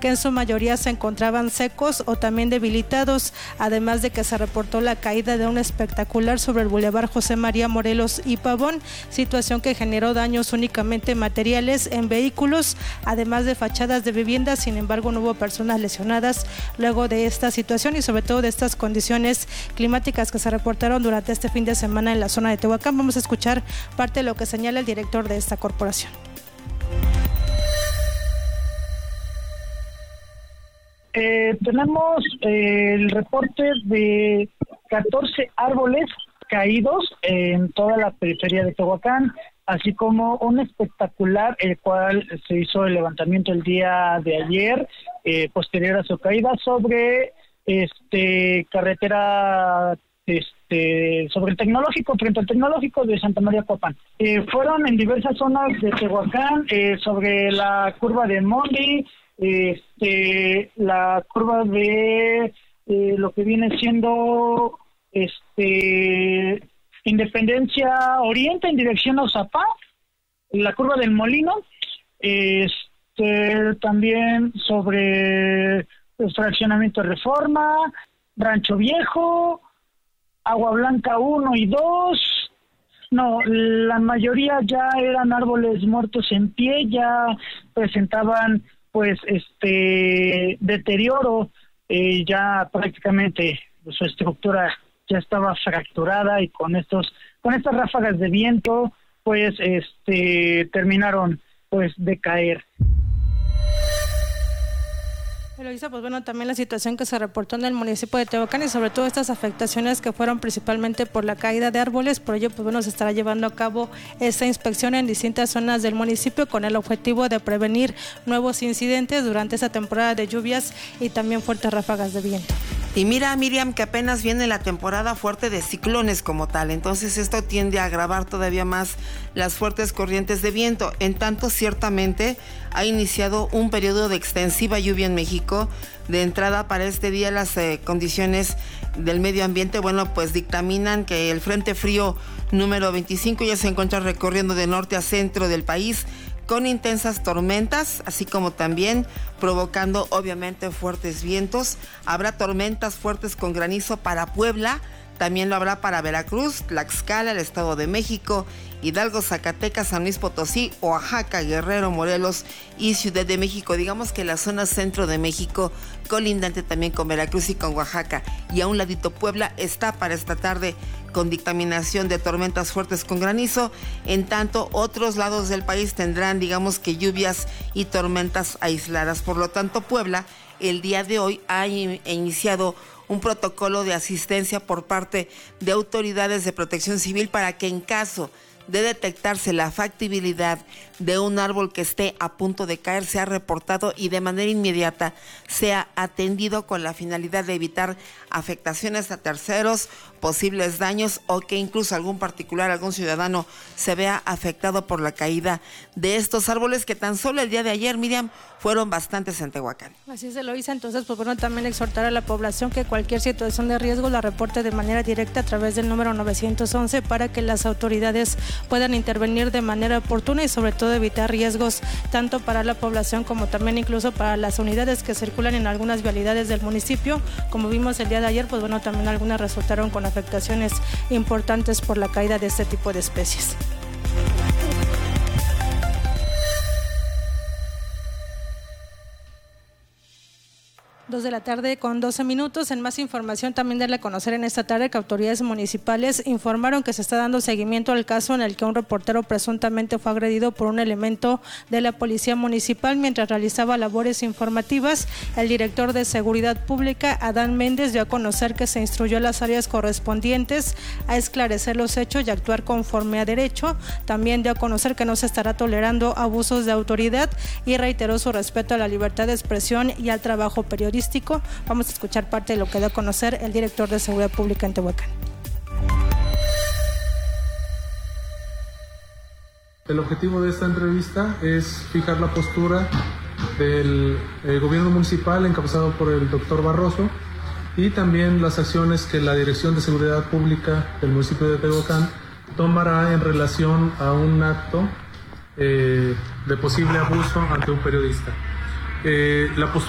que en su mayoría se encontraban secos o también debilitados, además de que se reportó la caída de un espectacular sobre el Boulevard José María Morelos y Pavón, situación que generó daños únicamente materiales en vehículos, además de fachadas de viviendas. Sin embargo, no hubo personas lesionadas luego de esta situación y sobre todo de estas condiciones climáticas que se reportaron durante este fin de semana en la zona de Tehuacán. Vamos a escuchar parte de lo que señala el director de esta corporación. Tenemos el reporte de 14 árboles caídos en toda la periferia de Tehuacán, así como un espectacular, el cual se hizo el levantamiento el día de ayer, posterior a su caída, sobre carretera, sobre el tecnológico, frente al tecnológico de Santa María Copan. Fueron en diversas zonas de Tehuacán, sobre la curva de Mondi, la curva de lo que viene siendo Independencia Oriente en dirección a Uzapá, la curva del Molino, también sobre el fraccionamiento Reforma, Rancho Viejo, Agua Blanca 1 y 2. No, la mayoría ya eran árboles muertos en pie, ya presentaban pues deterioro, ya prácticamente su estructura ya estaba fracturada, y con estas ráfagas de viento pues terminaron pues de caer. Eloisa, pues bueno, también la situación que se reportó en el municipio de Tehuacán y sobre todo estas afectaciones que fueron principalmente por la caída de árboles. Por ello, pues bueno, se estará llevando a cabo esta inspección en distintas zonas del municipio con el objetivo de prevenir nuevos incidentes durante esta temporada de lluvias y también fuertes ráfagas de viento. Y mira, Miriam, que apenas viene la temporada fuerte de ciclones como tal, entonces esto tiende a agravar todavía más las fuertes corrientes de viento. En tanto, ciertamente ha iniciado un periodo de extensiva lluvia en México. De entrada, para este día las condiciones del medio ambiente, bueno, pues dictaminan que el Frente Frío número 25 ya se encuentra recorriendo de norte a centro del país con intensas tormentas, así como también provocando obviamente fuertes vientos. Habrá tormentas fuertes con granizo para Puebla, también lo habrá para Veracruz, Tlaxcala, el Estado de México, Hidalgo, Zacatecas, San Luis Potosí, Oaxaca, Guerrero, Morelos y Ciudad de México. Digamos que la zona centro de México, colindante también con Veracruz y con Oaxaca, y a un ladito Puebla, está para esta tarde con dictaminación de tormentas fuertes con granizo. En tanto, otros lados del país tendrán, digamos que lluvias y tormentas aisladas. Por lo tanto, Puebla el día de hoy ha iniciado un protocolo de asistencia por parte de autoridades de protección civil para que en caso de detectarse la factibilidad de un árbol que esté a punto de caer, sea reportado y de manera inmediata sea atendido con la finalidad de evitar afectaciones a terceros, posibles daños o que incluso algún ciudadano se vea afectado por la caída de estos árboles que tan solo el día de ayer, Miriam, fueron bastantes en Tehuacán. Así se lo hizo. Entonces, pues bueno, también exhortar a la población que cualquier situación de riesgo la reporte de manera directa a través del número 911 para que las autoridades puedan intervenir de manera oportuna y sobre todo evitar riesgos tanto para la población como también incluso para las unidades que circulan en algunas vialidades del municipio. Como vimos el día de ayer, pues bueno, también algunas resultaron con afectaciones importantes por la caída de este tipo de especies. 2 de la tarde con 12 minutos. En más información también darle a conocer en esta tarde que autoridades municipales informaron que se está dando seguimiento al caso en el que un reportero presuntamente fue agredido por un elemento de la policía municipal mientras realizaba labores informativas. El director de Seguridad Pública, Adán Méndez, dio a conocer que se instruyó a las áreas correspondientes a esclarecer los hechos y actuar conforme a derecho. También dio a conocer que no se estará tolerando abusos de autoridad y reiteró su respeto a la libertad de expresión y al trabajo periodístico. Vamos a escuchar parte de lo que dio a conocer el director de Seguridad Pública en Tehuacán. El objetivo de esta entrevista es fijar la postura del gobierno municipal encabezado por el doctor Barroso y también las acciones que la Dirección de Seguridad Pública del municipio de Tehuacán tomará en relación a un acto de posible abuso ante un periodista. La postura